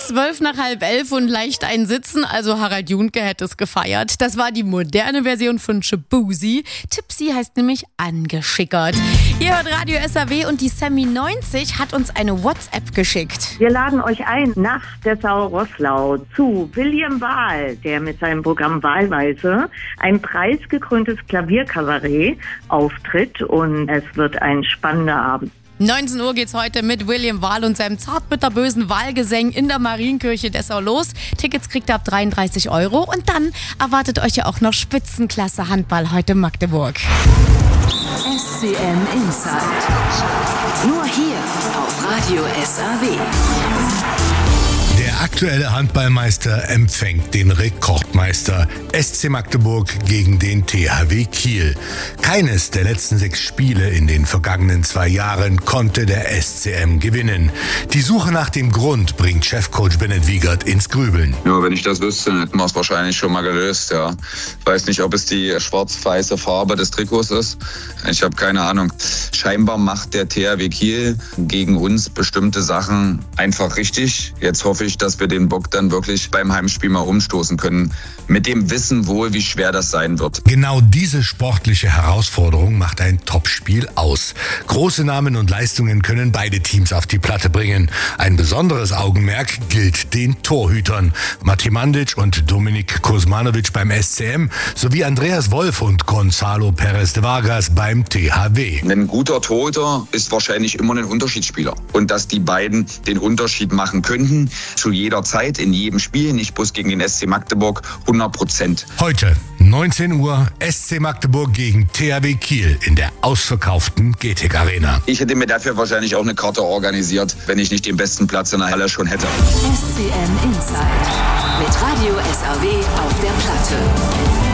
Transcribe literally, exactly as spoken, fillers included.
Zwölf nach halb elf und leicht ein Sitzen, also Harald Junke hätte es gefeiert. Das war die moderne Version von Shabuzi. Tipsy heißt nämlich angeschickert. Ihr hört Radio S A W und die Sammy neunzig hat uns eine WhatsApp geschickt. Wir laden euch ein nach Dessau-Roßlau zu William Wahl, der mit seinem Programm Wahlweise ein preisgekröntes Klavierkabarett auftritt und es wird ein spannender Abend. neunzehn Uhr geht's heute mit William Wahl und seinem zartbitterbösen Wahlgesängen in der Marienkirche Dessau los. Tickets kriegt ihr ab dreiunddreißig Euro und dann erwartet euch ja auch noch Spitzenklasse Handball heute in Magdeburg. S C M Inside. Nur hier auf Radio S A W. Der aktuelle Handballmeister empfängt den Rekordmeister S C Magdeburg gegen den T H W Kiel. Keines der letzten sechs Spiele in den vergangenen zwei Jahren konnte der S C M gewinnen. Die Suche nach dem Grund bringt Chefcoach Bennett Wiegert ins Grübeln. Ja, wenn ich das wüsste, hätten wir es wahrscheinlich schon mal gelöst. Ja. Ich weiß nicht, ob es die schwarz-weiße Farbe des Trikots ist. Ich habe keine Ahnung. Scheinbar macht der T H W Kiel gegen uns bestimmte Sachen einfach richtig. Jetzt hoffe ich, dass wir den Bock dann wirklich beim Heimspiel mal umstoßen können. Mit dem Wissen wohl, wie schwer das sein wird. Genau diese sportliche Herausforderung macht ein Topspiel aus. Große Namen und Leistungen können beide Teams auf die Platte bringen. Ein besonderes Augenmerk gilt den Torhütern. Mati Mandic und Dominik Kuzmanovic beim S C M sowie Andreas Wolf und Gonzalo Perez de Vargas beim T H W. Ein guter Torhüter ist wahrscheinlich immer ein Unterschiedsspieler. Und dass die beiden den Unterschied machen könnten, zu jeder Zeit, in jedem Spiel, nicht bloß gegen den S C Magdeburg, hundert Prozent. Heute, neunzehn Uhr, S C Magdeburg gegen T H W Kiel in der ausverkauften G T E C Arena. Ich hätte mir dafür wahrscheinlich auch eine Karte organisiert, wenn ich nicht den besten Platz in der Halle schon hätte. S C M Inside mit Radio S A W auf der Platte.